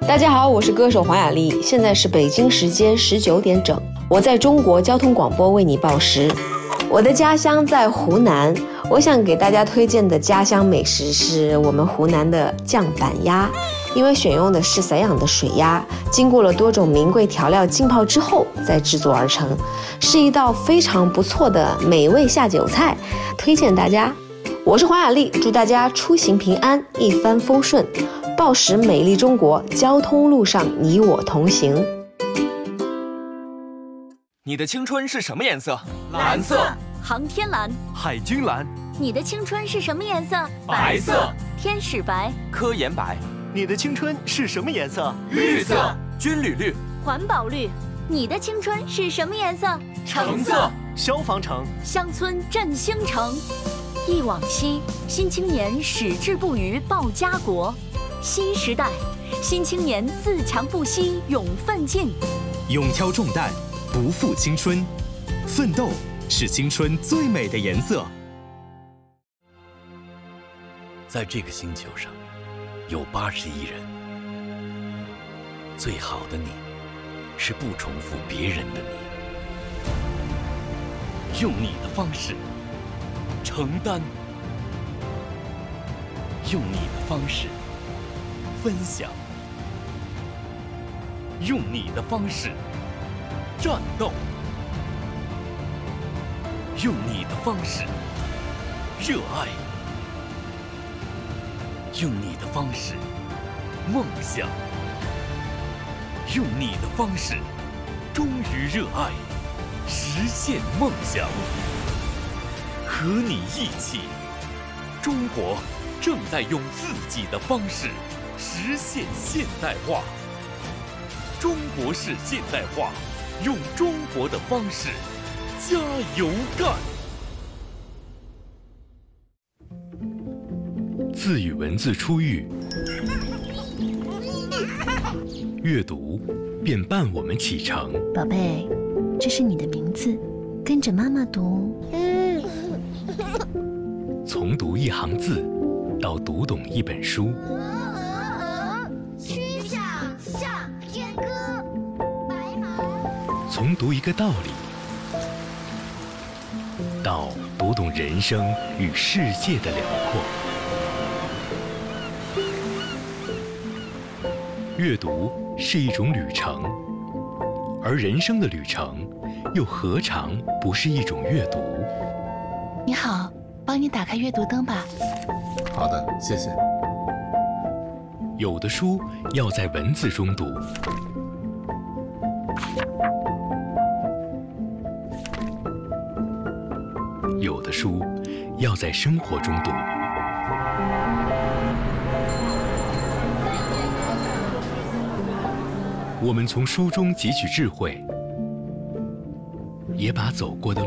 大家好，我是歌手黄雅莉，现在是北京时间19点整，我在中国交通广播为你报时。我的家乡在湖南，我想给大家推荐的家乡美食是我们湖南的酱板鸭，因为选用的是散养的水鸭，经过了多种名贵调料浸泡之后再制作而成，是一道非常不错的美味下酒菜，推荐大家。我是黄雅莉，祝大家出行平安，一帆风顺，报时美丽中国，交通路上你我同行。 你的青春是什么颜色？ 蓝色。 航天蓝。 海军蓝。 你的青春是什么颜色？ 白色。 天使白。 科研白。 你的青春是什么颜色？ 绿色。 军旅绿。 环保绿。你的青春是什么颜色？ 橙色。 消防橙。 乡村振兴城。忆往昔，新青年矢志不渝报家国。新时代，新青年自强不息勇奋进。 勇挑重担，不负青春，奋斗是青春最美的颜色。 在这个星球上，有80亿人。最好的你，是不重复别人的你。用你的方式承担，用你的方式分享，用你的方式战斗，用你的方式热爱，用你的方式梦想，用你的方式忠于热爱，实现梦想。和你一起，中国正在用自己的方式实现现代化。中国式现代化，用中国的方式加油干！ 自与文字初遇，阅读便伴我们启程。 宝贝，这是你的名字，跟着妈妈读。 从读一行字，到读懂一本书。 曲项向天歌，白毛。 从读一个道理，到读懂人生与世界的辽阔。阅读是一种旅程，而人生的旅程，又何尝不是一种阅读？ 你好，帮你打开阅读灯吧。 好的，谢谢。 有的书要在文字中读，有的书要在生活中读。我们从书中汲取智慧，也把走过的路